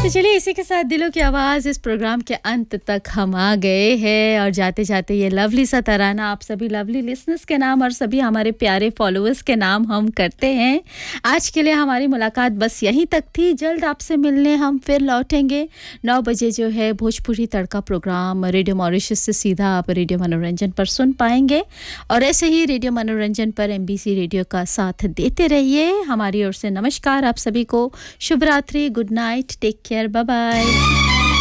तो चलिए इसी के साथ दिलों की आवाज़ इस प्रोग्राम के अंत तक हम आ गए हैं और जाते जाते ये लवली सा तराना आप सभी लवली लिसनर्स के नाम और सभी हमारे प्यारे फॉलोअर्स के नाम हम करते हैं। आज के लिए हमारी मुलाकात बस यहीं तक थी। जल्द आपसे मिलने हम फिर लौटेंगे 9 बजे जो है भोजपुरी तड़का प्रोग्राम रेडियो मॉरिशस से सीधा आप रेडियो मनोरंजन पर सुन पाएंगे और ऐसे ही रेडियो मनोरंजन पर एमबीसी रेडियो का साथ देते रहिए। हमारी ओर से नमस्कार आप सभी को, शुभ रात्रि, good night, take care, by by.